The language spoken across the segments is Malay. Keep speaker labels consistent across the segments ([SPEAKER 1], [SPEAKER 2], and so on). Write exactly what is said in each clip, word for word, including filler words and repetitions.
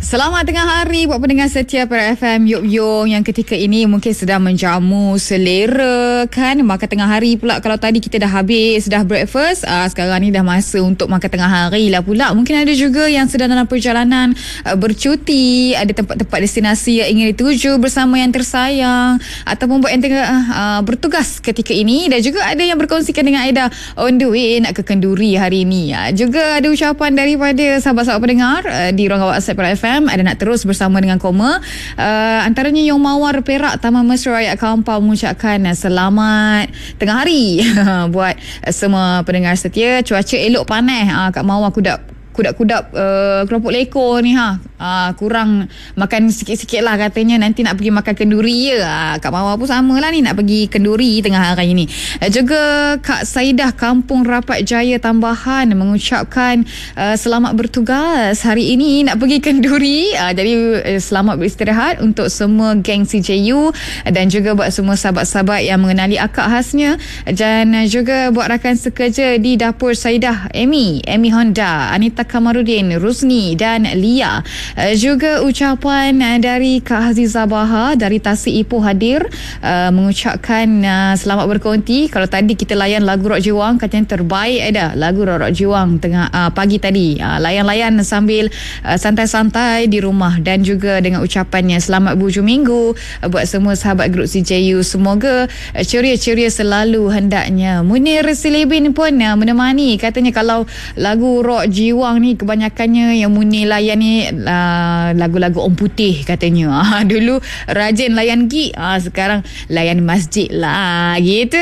[SPEAKER 1] Selamat tengah hari buat pendengar setia Para F M Yuk Yung yang ketika ini mungkin sedang menjamu selera kan, makan tengah hari pula. Kalau tadi kita dah habis, dah breakfast, uh, sekarang ni dah masa untuk makan tengah hari lah pula. Mungkin ada juga yang sedang dalam perjalanan uh, bercuti, ada tempat-tempat destinasi yang ingin dituju bersama yang tersayang, ataupun buat yang tengah uh, bertugas ketika ini. Dan juga ada yang berkongsikan dengan Aida on the way nak ke Kenduri hari ini. Uh, juga ada ucapan daripada sahabat-sahabat pendengar uh, di ruangan WhatsApp Para F M. Ada nak terus bersama dengan Koma. Uh, antaranya Yong Mawar Perak Taman Mesra Rakyat Kampar mengucapkan uh, selamat tengah hari buat uh, semua pendengar setia. Cuaca elok panas. Uh, Kak Mawar kuda kudap-kudap uh, keropok lekor ni ha. Uh, kurang makan sikit-sikit lah katanya. Nanti nak pergi makan kenduri je. Uh, Kak Mawar pun sama lah ni, nak pergi kenduri tengah hari ni. Uh, juga Kak Saidah Kampung Rapat Jaya Tambahan mengucapkan uh, selamat bertugas hari ini nak pergi kenduri. Uh, jadi uh, selamat beristirahat untuk semua geng C J U dan juga buat semua sahabat-sahabat yang mengenali akak khasnya. Dan uh, juga buat rakan sekerja di dapur Saidah, Amy, Amy Honda, Anita Kamarudin, Rusni dan Lia. Uh, juga ucapan uh, dari Kak Hazizah Baha dari Tasik Ipoh hadir uh, mengucapkan uh, selamat berkonti. Kalau tadi kita layan lagu Rock Jiwang, katanya terbaik ada lagu Rock Jiwang tengah uh, pagi tadi. Uh, layan-layan sambil uh, santai-santai di rumah, dan juga dengan ucapannya selamat berhujung minggu uh, buat semua sahabat grup C J U. Semoga uh, ceria-ceria selalu hendaknya. Munir Silibin pun uh, menemani, katanya kalau lagu Rock Jiwang ni kebanyakannya yang Munir layan ni uh, lagu-lagu Om Putih katanya. Uh, dulu rajin layan gig, uh, sekarang layan masjid lah gitu.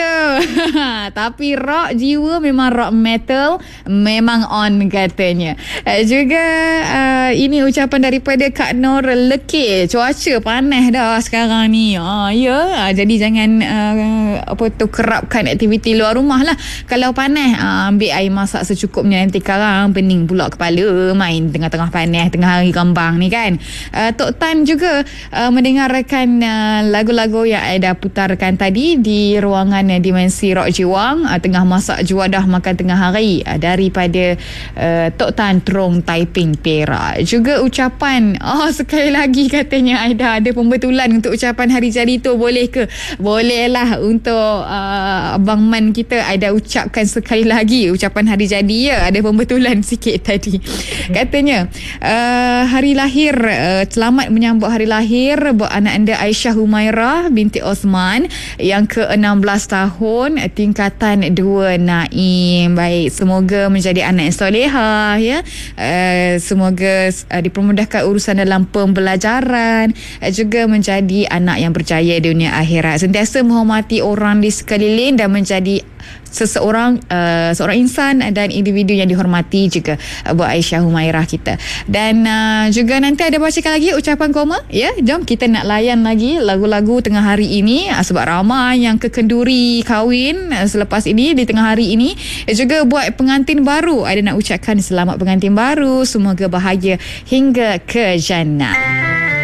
[SPEAKER 1] Tapi rock jiwa memang rock metal memang on katanya. Uh, juga uh, ini ucapan daripada Kak Nur Lekir. Cuaca panas dah sekarang ni. Uh, ya, uh, jadi jangan uh, apa tu kerapkan aktiviti luar rumah lah. Kalau panas, uh, ambil air masak secukupnya, nanti sekarang pening pula kepala main tengah-tengah panas tengah hari kambang ni kan. uh, Tok Tan juga uh, mendengarkan uh, lagu-lagu yang ada putarkan tadi di ruangan uh, Dimensi Rock Jiwang, uh, tengah masak juadah makan tengah hari uh, daripada uh, Tok Tan Terong Taiping Perak. Juga ucapan oh sekali lagi katanya Aida ada pembetulan untuk ucapan hari jadi tu, boleh ke? Boleh lah untuk uh, Abang Man kita Aida ucapkan sekali lagi ucapan hari jadi ya. Ada pembetulan sikit tadi. Katanya uh, hari lahir, uh, selamat menyambut hari lahir buat anak anda Aisyah Humairah binti Osman yang ke enam belas tahun, tingkatan dua Naim. Baik, semoga menjadi anak yang solehah ya. Uh, semoga uh, dipermudahkan urusan dalam pembelajaran, uh, juga menjadi anak yang berjaya dunia akhirat, sentiasa menghormati orang di sekeliling dan menjadi seseorang uh, seorang insan dan individu yang dihormati juga uh, buat Aisyah Humairah kita. Dan uh, juga nanti ada bacakan lagi ucapan Koma ya. Jom kita nak layan lagi lagu-lagu tengah hari ini, uh, sebab ramai yang ke kenduri kahwin uh, selepas ini di tengah hari ini. uh, juga buat pengantin baru, ada nak ucapkan selamat pengantin baru, semoga bahagia hingga ke jannah.